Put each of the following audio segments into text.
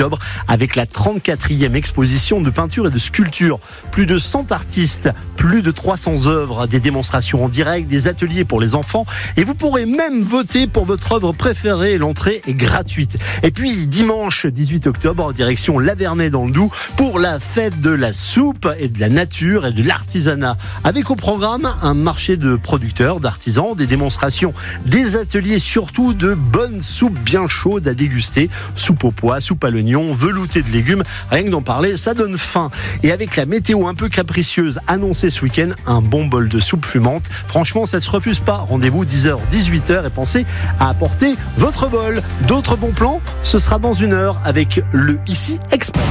octobre avec la 34e exposition de peinture et de sculpture. Plus de 100 artistes, plus de 300 œuvres, des démonstrations en direct, des ateliers pour les enfants et vous pourrez même voter pour votre œuvre préférée. L'entrée est gratuite. Et puis dimanche 18 octobre, direction Laverney dans le Doubs pour la fête de la soupe et de la nature et de l'artisanat. Avec au programme un marché de producteurs, d'artisans, des démonstrations, des ateliers, surtout de bonnes soupes bien chaudes à déguster. Soupe aux pois, soupe à l'oignon, velouté de légumes. Rien que d'en parler, ça donne faim. Et avec la météo un peu capricieuse annoncée ce week-end, un bon bol de soupe fumante. Franchement, ça se refuse pas. Rendez-vous 10h, 18h et pensez à apporter votre bol. D'autres bons plans, ce sera dans une heure avec le Ici Expert.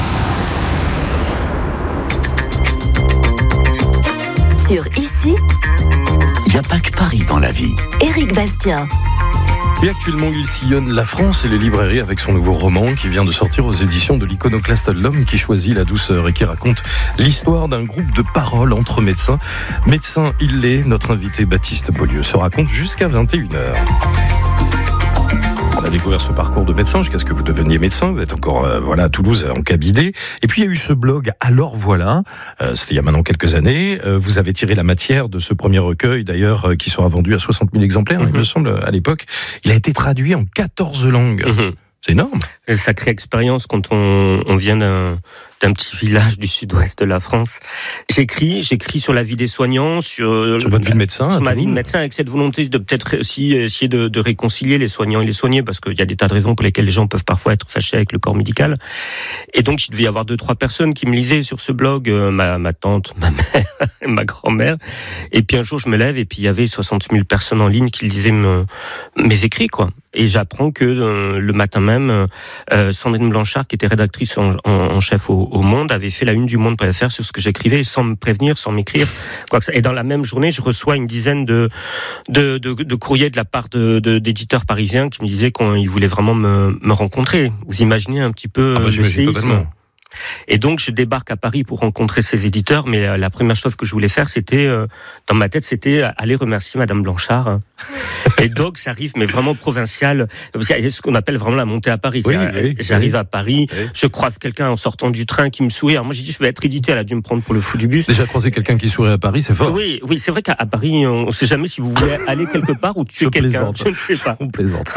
Sur Ici, il n'y a pas que Paris dans la vie. Éric Bastien. Et actuellement, il sillonne la France et les librairies avec son nouveau roman qui vient de sortir aux éditions de l'Iconoclaste. L'homme qui choisit la douceur et qui raconte l'histoire d'un groupe de paroles entre médecins. Médecin, il l'est. Notre invité Baptiste Beaulieu se raconte jusqu'à 21h. On a découvert ce parcours de médecin jusqu'à ce que vous deveniez médecin. Vous êtes encore à Toulouse en cabinet. Et puis il y a eu ce blog Alors voilà. C'était il y a maintenant quelques années. Vous avez tiré la matière de ce premier recueil d'ailleurs qui sera vendu à 60 000 exemplaires, il me semble, à l'époque. Il a été traduit en 14 langues. C'est énorme. Une sacrée expérience quand on vient d'un petit village du sud-ouest de la France. J'écris sur la vie des soignants, sur votre vie de médecin, sur ma vie de médecin, avec cette volonté de peut-être aussi essayer de réconcilier les soignants et les soignés, parce qu'il y a des tas de raisons pour lesquelles les gens peuvent parfois être fâchés avec le corps médical. Et donc, il devait y avoir 2-3 personnes qui me lisaient sur ce blog, ma tante, ma mère, ma grand-mère. Et puis un jour, je me lève et puis il y avait 60 000 personnes en ligne qui lisaient mes écrits, quoi. Et j'apprends que le matin même, Sandrine Blanchard, qui était rédactrice en chef au Monde, avait fait la une du Monde.fr sur ce que j'écrivais, sans me prévenir, sans m'écrire, quoi que ça. Et dans la même journée, je reçois une dizaine de courriers de la part d'éditeurs parisiens qui me disaient qu'ils voulaient vraiment me rencontrer. Vous imaginez un petit peu le séisme. Et donc je débarque à Paris pour rencontrer ces éditeurs, mais la première chose que je voulais faire, c'était dans ma tête, c'était aller remercier Madame Blanchard. Et donc ça arrive, mais vraiment provincial, c'est ce qu'on appelle vraiment la montée à Paris. J'arrive à Paris, je croise quelqu'un en sortant du train qui me sourit. Alors moi j'ai dit je vais être édité, elle a dû me prendre pour le fou du bus. Déjà croiser quelqu'un qui sourit à Paris, c'est fort. Oui, c'est vrai qu'à Paris, on ne sait jamais si vous voulez aller quelque part ou tuer quelqu'un. Je ne sais pas. On plaisante.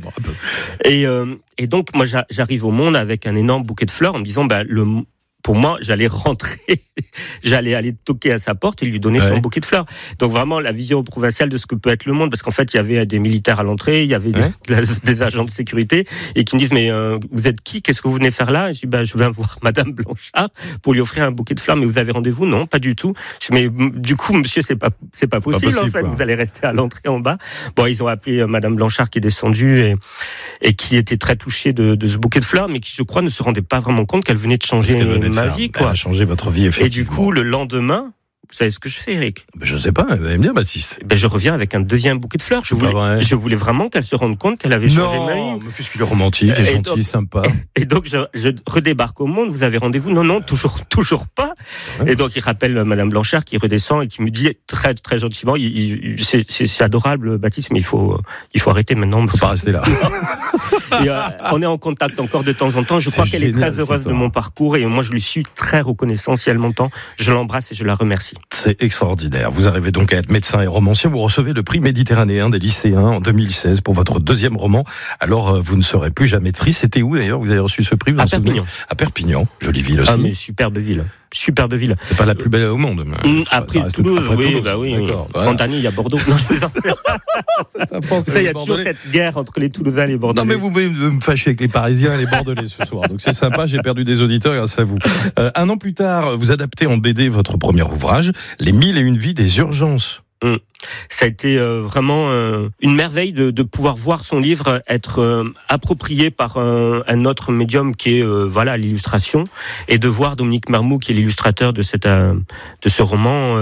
Et donc moi j'arrive au Monde avec un énorme bouquet de fleurs en me disant pour moi, j'allais rentrer, j'allais aller toquer à sa porte et lui donner son bouquet de fleurs. Donc vraiment la vision provinciale de ce que peut être le Monde, parce qu'en fait il y avait des militaires à l'entrée, il y avait des agents de sécurité et qui me disent mais vous êtes qui, qu'est-ce que vous venez faire là? Et je dis je viens voir Madame Blanchard pour lui offrir un bouquet de fleurs. Mais vous avez rendez-vous? Non, pas du tout. Je dis mais du coup monsieur c'est pas possible en fait, vous allez rester à l'entrée en bas. Bon, ils ont appelé Madame Blanchard qui est descendue et qui était très touchée de ce bouquet de fleurs, mais qui je crois ne se rendait pas vraiment compte qu'elle venait de changer ma vie, quoi. Elle a changé votre vie, effectivement. Et du coup, le lendemain, vous savez ce que je fais, Eric? Je sais pas, vous allez me dire, Baptiste. Je reviens avec un deuxième bouquet de fleurs. Je voulais vraiment qu'elle se rende compte qu'elle avait changé ma vie. Non, mais qu'est-ce qu'il est romantique, et gentil, donc, sympa. Et donc, je redébarque au Monde, vous avez rendez-vous? Non, toujours pas. Et donc, il rappelle Madame Blanchard qui redescend et qui me dit très, très gentiment, c'est adorable, Baptiste, mais il faut arrêter maintenant. Faut pas rester là. Et, on est en contact encore de temps en temps. Je crois qu'elle est très heureuse de mon parcours et moi, je lui suis très reconnaissant. Si elle m'entend, je l'embrasse et je la remercie. C'est extraordinaire. Vous arrivez donc à être médecin et romancier. Vous recevez le prix méditerranéen des lycéens en 2016 pour votre deuxième roman. Alors, vous ne serez plus jamais triste. C'était où d'ailleurs? Vous avez reçu ce prix? À Perpignan. À Perpignan. Jolie ville aussi. Ah, mais superbe ville. Superbe ville. C'est pas la plus belle au monde. Après Toulouse, oui. D'accord, voilà. En dernier, il y a Bordeaux. Non, je plaisante. Il y a toujours cette guerre entre les Toulousains et les Bordelais. Non, mais vous pouvez me fâcher avec les Parisiens et les Bordelais ce soir. Donc c'est sympa, j'ai perdu des auditeurs grâce à vous. Un an plus tard, vous adaptez en BD votre premier ouvrage, Les 1001 vies des urgences. Ça a été vraiment une merveille de pouvoir voir son livre être approprié par un autre médium qui est l'illustration, et de voir Dominique Marmou qui est l'illustrateur de ce roman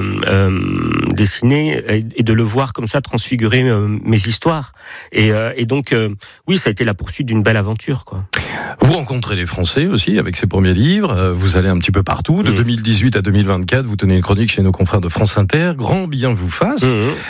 dessiné, et de le voir comme ça transfigurer mes histoires. Et donc oui, ça a été la poursuite d'une belle aventure, quoi. Vous rencontrez les Français aussi avec ces premiers livres, vous allez un petit peu partout. De 2018 à 2024, vous tenez une chronique chez nos confrères de France Inter. Grand bien vous fasse. place,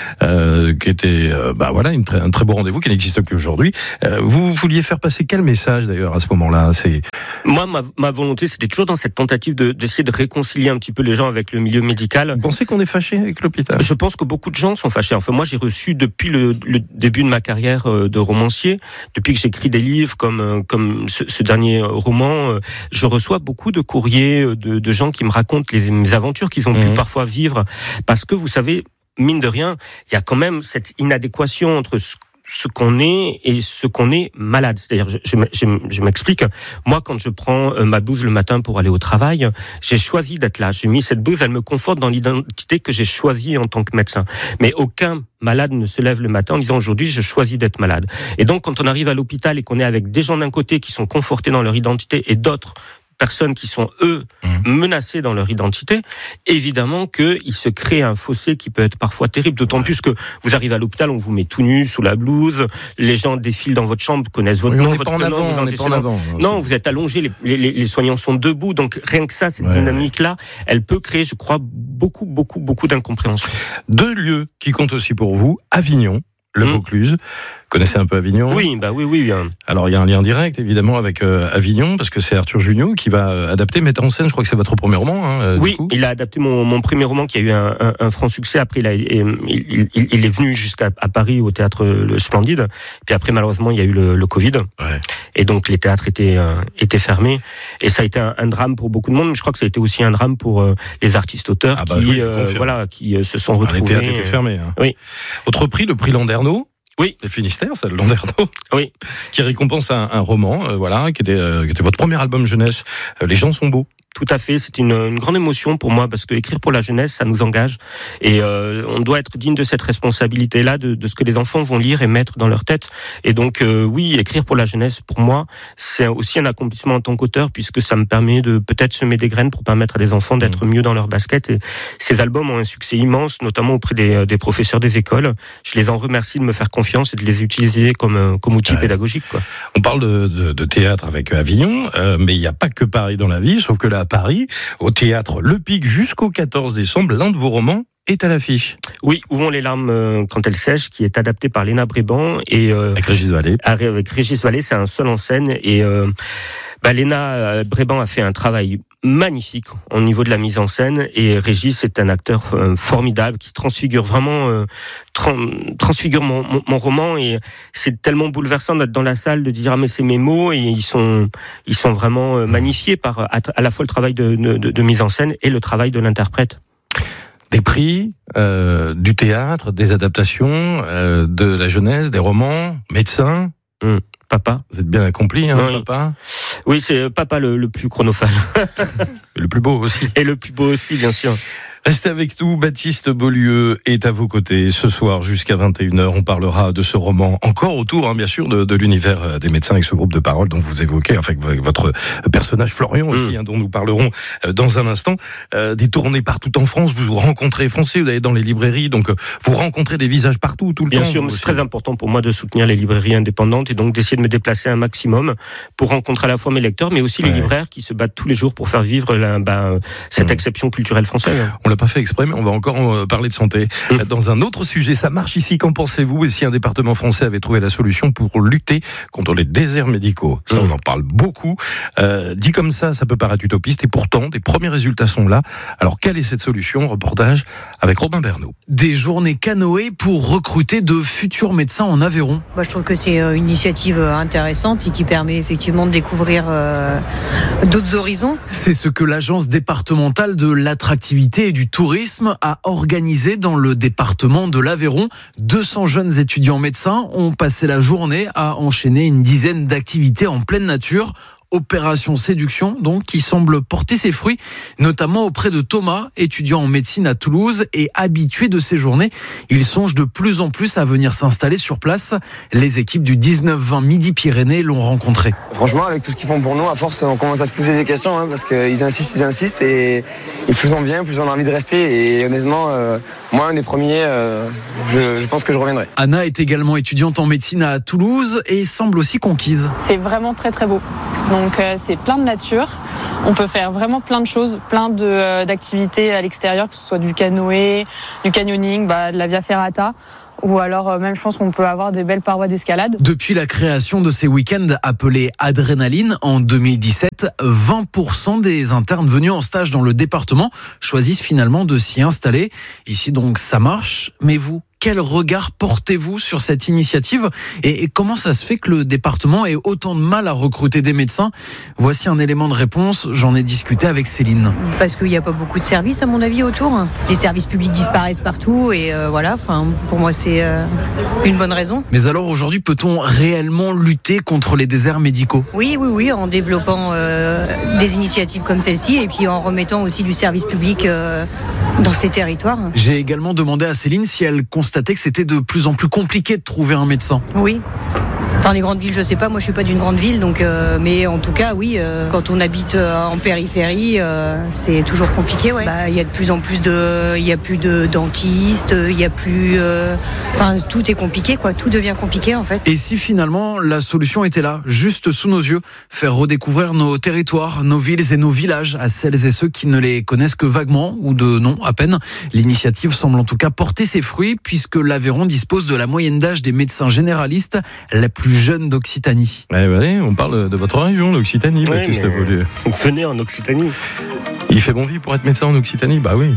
qui était un très beau rendez-vous qui n'existe plus aujourd'hui. Vous vouliez faire passer quel message d'ailleurs à ce moment-là? Moi, ma volonté, c'était toujours dans cette tentative d'essayer de réconcilier un petit peu les gens avec le milieu médical. Vous pensez qu'on est fâché avec l'hôpital? Je pense que beaucoup de gens sont fâchés. Enfin, moi, j'ai reçu depuis le début de ma carrière de romancier, depuis que j'écris des livres comme ce dernier roman, je reçois beaucoup de courriers de gens qui me racontent mes aventures qu'ils ont pu parfois vivre. Parce que, vous savez, mine de rien, il y a quand même cette inadéquation entre ce qu'on est et ce qu'on est malade. C'est-à-dire, je m'explique. Moi, quand je prends ma blouse le matin pour aller au travail, j'ai choisi d'être là. J'ai mis cette blouse, elle me conforte dans l'identité que j'ai choisie en tant que médecin. Mais aucun malade ne se lève le matin en disant aujourd'hui, je choisis d'être malade. Et donc, quand on arrive à l'hôpital et qu'on est avec des gens d'un côté qui sont confortés dans leur identité et d'autres personnes qui sont, eux, menacées dans leur identité, évidemment qu'il se crée un fossé qui peut être parfois terrible, d'autant plus que vous arrivez à l'hôpital, on vous met tout nu, sous la blouse, les gens défilent dans votre chambre, connaissent votre nom, votre prénom, non, vous êtes allongé, les soignants sont debout, donc rien que ça, cette dynamique-là, elle peut créer, je crois, beaucoup d'incompréhension. 2 lieux qui comptent aussi pour vous, Avignon, le Vaucluse. Vous connaissez un peu Avignon? Oui, oui. Alors, il y a un lien direct, évidemment, avec Avignon, parce que c'est Arthur Junod qui va adapter, mettre en scène, je crois que c'est votre premier roman. Oui, il a adapté mon premier roman qui a eu un franc succès. Après, il est venu jusqu'à Paris, au théâtre Le Splendide. Puis après, malheureusement, il y a eu le Covid. Ouais. Et donc, les théâtres étaient fermés. Et ça a été un drame pour beaucoup de monde. Mais je crois que ça a été aussi un drame pour les artistes-auteurs qui se sont retrouvés. Les théâtres étaient fermés. Oui. Autre prix, le prix Landerneau. Oui. Le Finistère, c'est le Landerneau. Oui. Qui récompense un roman, qui était votre premier album jeunesse. Les gens sont beaux. Tout à fait, c'est une grande émotion pour moi parce que écrire pour la jeunesse, ça nous engage et on doit être digne de cette responsabilité-là, de ce que les enfants vont lire et mettre dans leur tête. Et donc oui, écrire pour la jeunesse, pour moi, c'est aussi un accomplissement en tant qu'auteur puisque ça me permet de peut-être semer des graines pour permettre à des enfants d'être mieux dans leur basket. Et ces albums ont un succès immense, notamment auprès des professeurs des écoles. Je les en remercie de me faire confiance et de les utiliser comme outil pédagogique, quoi. On parle de théâtre avec Avignon, mais il n'y a pas que Paris dans la vie, sauf que là, à Paris, au théâtre Le Pic jusqu'au 14 décembre, l'un de vos romans est à l'affiche. Oui, Où vont les larmes quand elles sèchent, qui est adapté par Léna Bréban et avec Régis Vallée. Avec Régis Vallée, c'est un seul en scène et Léna Bréban a fait un travail magnifique au niveau de la mise en scène et Régis est un acteur formidable qui transfigure vraiment transfigure mon roman et c'est tellement bouleversant d'être dans la salle de dire mais c'est mes mots et ils sont vraiment magnifiés par à la fois le travail de mise en scène et le travail de l'interprète. Des prix, du théâtre, des adaptations, de la jeunesse, des romans, médecin. Papa. Vous êtes bien accompli, papa? Oui, c'est papa le plus chronophage. Le plus beau aussi. Et le plus beau aussi, bien sûr. Restez avec nous, Baptiste Beaulieu est à vos côtés ce soir jusqu'à 21h. On parlera de ce roman encore autour, bien sûr, de l'univers des médecins avec ce groupe de parole dont vous évoquez, enfin votre personnage Florian aussi, dont nous parlerons dans un instant. Des tournées partout en France, vous rencontrez Français, vous allez dans les librairies, donc vous rencontrez des visages partout, tout le temps. Bien sûr, mais c'est très important pour moi de soutenir les librairies indépendantes et donc d'essayer de me déplacer un maximum pour rencontrer à la fois mes lecteurs, mais aussi les libraires qui se battent tous les jours pour faire vivre cette exception culturelle française. On l'a pas fait exprès, mais on va encore parler de santé. Dans un autre sujet, ça marche ici, qu'en pensez-vous? Et si un département français avait trouvé la solution pour lutter contre les déserts médicaux? Ça, on en parle beaucoup. Dit comme ça peut paraître utopiste, et pourtant, des premiers résultats sont là. Alors, quelle est cette solution? Reportage avec Robin Bernot. Des journées canoë pour recruter de futurs médecins en Aveyron. Je trouve que c'est une initiative intéressante et qui permet effectivement de découvrir d'autres horizons. C'est ce que l'agence départementale de l'attractivité et du tourisme a organisé dans le département de l'Aveyron. 200 jeunes étudiants médecins ont passé la journée à enchaîner une dizaine d'activités en pleine nature. Opération séduction, donc, qui semble porter ses fruits, notamment auprès de Thomas, étudiant en médecine à Toulouse et habitué de ces journées. Il songe de plus en plus à venir s'installer sur place. Les équipes du 19-20 Midi-Pyrénées l'ont rencontré. Franchement, avec tout ce qu'ils font pour nous, à force, on commence à se poser des questions, parce qu'ils insistent, et plus on vient, plus on a envie de rester. Et honnêtement, moi, un des premiers, je pense que je reviendrai. Anna est également étudiante en médecine à Toulouse et semble aussi conquise. C'est vraiment très très beau. Donc c'est plein de nature. On peut faire vraiment plein de choses, plein d'activités à l'extérieur, que ce soit du canoë, du canyoning, de la via ferrata. Ou alors, même, je pense qu'on peut avoir des belles parois d'escalade. Depuis la création de ces week-ends appelés Adrénaline en 2017, 20% des internes venus en stage dans le département choisissent finalement de s'y installer. Ici donc ça marche, mais vous, quel regard portez-vous sur cette initiative et comment ça se fait que le département ait autant de mal à recruter des médecins? Voici un élément de réponse, j'en ai discuté avec Céline. Parce qu'il n'y a pas beaucoup de services à mon avis autour. Les services publics disparaissent partout et voilà, pour moi c'est une bonne raison. Mais alors aujourd'hui, peut-on réellement lutter contre les déserts médicaux? Oui, en développant des initiatives comme celle-ci et puis en remettant aussi du service public dans ces territoires. J'ai également demandé à Céline si elle constatait que c'était de plus en plus compliqué de trouver un médecin. Oui. Enfin, les grandes villes, je sais pas, moi je suis pas d'une grande ville, donc, mais en tout cas, oui, quand on habite en périphérie, c'est toujours compliqué, ouais. Il y a de plus en plus il y a plus de dentistes, il y a plus, tout est compliqué, quoi, tout devient compliqué, en fait. Et si finalement, la solution était là, juste sous nos yeux, faire redécouvrir nos territoires, nos villes et nos villages à celles et ceux qui ne les connaissent que vaguement ou de nom à peine. L'initiative semble en tout cas porter ses fruits puisque l'Aveyron dispose de la moyenne d'âge des médecins généralistes la plus jeune d'Occitanie. On parle de votre région, l'Occitanie, Baptiste Beaulieu. Venez en Occitanie. Il fait bon vivre pour être médecin en Occitanie? Bah oui.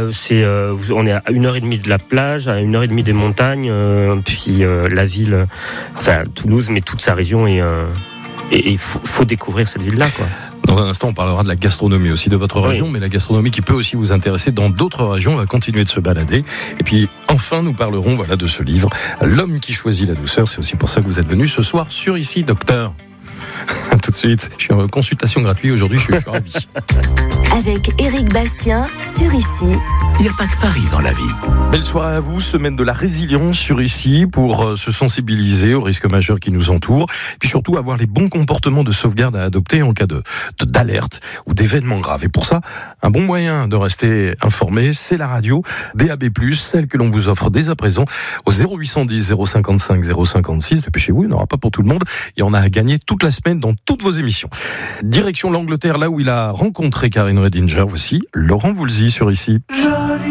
On est à 1h30 de la plage, à 1h30 des montagnes, puis la ville, Toulouse, mais toute sa région et il faut découvrir cette ville-là, quoi. Dans un instant, on parlera de la gastronomie aussi de votre région, mais la gastronomie qui peut aussi vous intéresser dans d'autres régions. On va continuer de se balader. Et puis, enfin, nous parlerons de ce livre, L'homme qui choisit la douceur. C'est aussi pour ça que vous êtes venu ce soir sur Ici, docteur. Tout de suite, je suis en consultation gratuite aujourd'hui, je suis ravi. Avec Éric Bastien sur Ici. Il n'y a pas que Paris dans la vie. Belle soirée à vous, semaine de la résilience sur Ici pour se sensibiliser aux risques majeurs qui nous entourent, puis surtout avoir les bons comportements de sauvegarde à adopter en cas d'alerte ou d'événements graves. Et pour ça, un bon moyen de rester informé, c'est la radio DAB+, celle que l'on vous offre dès à présent au 0810 055 056. Dépêchez-vous, il n'y en aura pas pour tout le monde. Et on a gagné toute la semaine dans toutes vos émissions. Direction l'Angleterre, là où il a rencontré Karine Redinger. Voici Laurent Voulzy sur Ici.